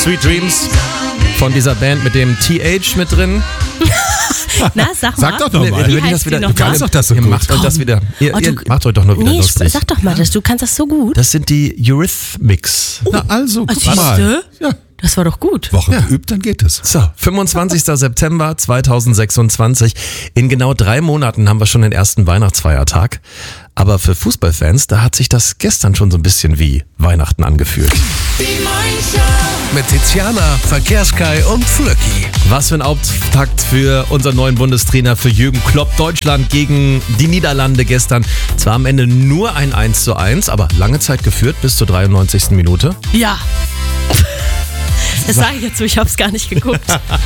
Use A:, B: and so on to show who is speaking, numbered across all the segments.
A: Sweet Dreams von dieser Band mit dem TH mit drin.
B: Na, sag mal.
C: Sag doch noch mal.
B: Wie heißt die noch
C: Du kannst
B: mal?
C: doch das so
A: Ihr
C: gut.
A: macht euch das wieder. Ihr
B: du-
A: macht euch doch nur wieder
B: Nee,
A: lustig.
B: sag doch mal, du kannst das so gut.
A: Das sind die Eurythmics.
C: Na also, guck
B: Siehste?
C: mal. Ja,
B: Das war doch gut.
C: Woche geübt, dann geht es.
A: So, 25. September 2026. In genau 3 Monaten haben wir schon den ersten Weihnachtsfeiertag. Aber für Fußballfans, da hat sich das gestern schon so ein bisschen wie Weihnachten angefühlt.
D: Mit Tiziana, Verkehrskai und Flöcki.
A: Was für ein Auftakt für unseren neuen Bundestrainer, für Jürgen Klopp. Deutschland gegen die Niederlande gestern. Zwar am Ende nur ein 1:1, aber lange Zeit geführt bis zur 93. Minute.
B: Ja. Das sage ich jetzt so, ich habe es gar nicht geguckt.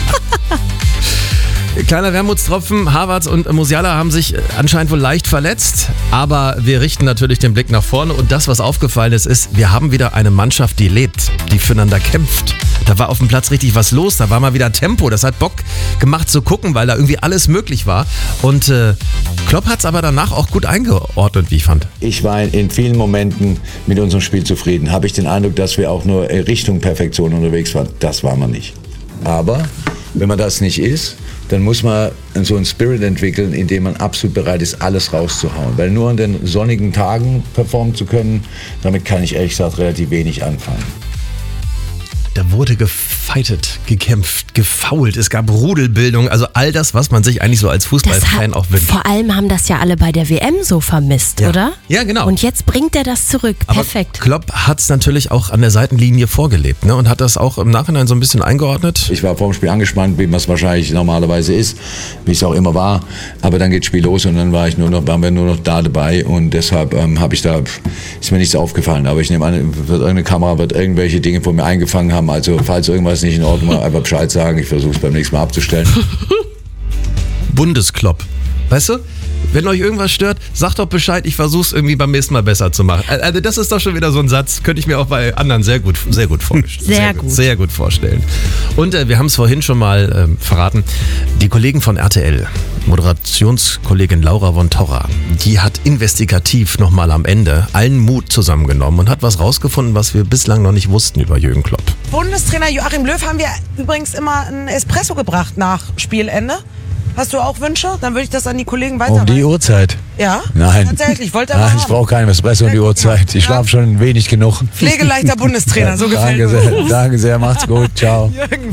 A: Kleiner Wermutstropfen, Havertz und Musiala haben sich anscheinend wohl leicht verletzt, aber wir richten natürlich den Blick nach vorne und das, was aufgefallen ist, wir haben wieder eine Mannschaft, die lebt, die füreinander kämpft. Da war auf dem Platz richtig was los, da war mal wieder Tempo, das hat Bock gemacht zu gucken, weil da irgendwie alles möglich war und Klopp hat es aber danach auch gut eingeordnet, wie ich fand.
E: Ich war in vielen Momenten mit unserem Spiel zufrieden. Habe ich den Eindruck, dass wir auch nur Richtung Perfektion unterwegs waren. Das waren wir nicht. Aber wenn man das nicht ist, dann muss man so einen Spirit entwickeln, in dem man absolut bereit ist, alles rauszuhauen. Weil nur an den sonnigen Tagen performen zu können, damit kann ich ehrlich gesagt relativ wenig anfangen.
A: Da wurde gefightet, gekämpft, gefoult, es gab Rudelbildung, also all das, was man sich eigentlich so als Fußballfan auch wünscht.
B: Vor allem haben das ja alle bei der WM so vermisst,
A: Ja.
B: oder?
A: Ja, genau.
B: Und jetzt bringt er das zurück.
A: Aber
B: Perfekt.
A: Klopp hat es natürlich auch an der Seitenlinie vorgelebt, ne? Und hat das auch im Nachhinein so ein bisschen eingeordnet.
E: Ich war vor dem Spiel angespannt, wie man es wahrscheinlich normalerweise ist, wie es auch immer war. Aber dann geht das Spiel los und dann waren wir nur noch da dabei und deshalb ist mir nichts aufgefallen. Aber ich nehme an, irgendeine Kamera wird irgendwelche Dinge von mir eingefangen haben. Also falls irgendwas nicht in Ordnung war, einfach Bescheid sagen. Ich versuche es beim nächsten Mal abzustellen.
A: Bundesklopp. Weißt du? Wenn euch irgendwas stört, sagt doch Bescheid, ich versuche es irgendwie beim nächsten Mal besser zu machen. Also das ist doch schon wieder so ein Satz, könnte ich mir auch bei anderen sehr gut vorstellen. Sehr gut vorstellen. Und wir haben es vorhin schon mal verraten, die Kollegen von RTL, Moderationskollegin Laura von Torra, die hat investigativ nochmal am Ende allen Mut zusammengenommen und hat was rausgefunden, was wir bislang noch nicht wussten über Jürgen Klopp.
F: Bundestrainer Joachim Löw haben wir übrigens immer einen Espresso gebracht nach Spielende. Hast du auch Wünsche? Dann würde ich das an die Kollegen weiterreichen.
E: Um die Uhrzeit?
F: Ja?
E: Nein.
F: Tatsächlich, wollte aber
E: Nein, ich
F: haben.
E: brauche keinen Espresso um die Uhrzeit. Ich schlafe schon wenig genug.
F: Pflegeleichter Bundestrainer, so gefällt mir.
E: Danke sehr, macht's gut, ciao.
F: Jürgen